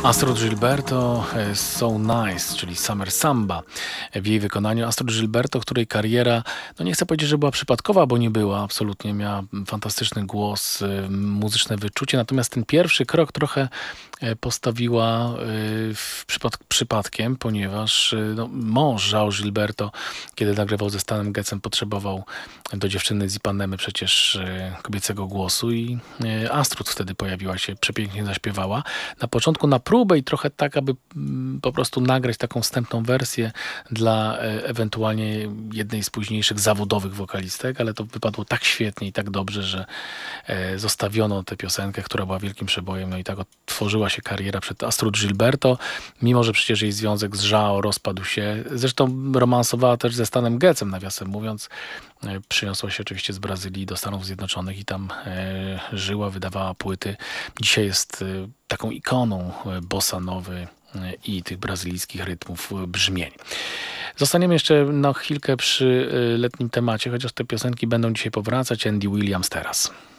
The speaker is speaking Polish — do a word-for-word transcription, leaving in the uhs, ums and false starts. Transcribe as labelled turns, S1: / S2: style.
S1: Astrud Gilberto, e, So Nice, czyli Summer Samba w jej wykonaniu. Astrud Gilberto, której kariera, no nie chcę powiedzieć, że była przypadkowa, bo nie była, absolutnie miała fantastyczny głos, e, muzyczne wyczucie, natomiast ten pierwszy krok trochę e, postawiła e, w przypad przypadkiem, ponieważ e, no, mąż João Gilberto, kiedy nagrywał ze Stanem Getzem, potrzebował do dziewczyny z Ipanemy przecież e, kobiecego głosu i e, Astrud wtedy pojawiła się, przepięknie zaśpiewała. Na początku na próbę i trochę tak, aby mm, po prostu nagrać taką wstępną wersję dla e, ewentualnie jednej z późniejszych zawodowych wokalistek, ale to wypadło tak świetnie i tak dobrze, że e, zostawiono tę piosenkę, która była wielkim przebojem, no i tak otworzyła się kariera przed Astrud Gilberto, mimo że przecież jej związek z João rozpadł się. Zresztą romansowała też ze Stanem Getzem, nawiasem mówiąc. E, Przyniosła się oczywiście z Brazylii do Stanów Zjednoczonych i tam e, żyła, wydawała płyty. Dzisiaj jest e, taką ikoną e, bossa nowy e, i tych brazylijskich rytmów e, brzmień. Zostaniemy jeszcze na chwilkę przy e, letnim temacie, chociaż te piosenki będą dzisiaj powracać. Andy Williams teraz.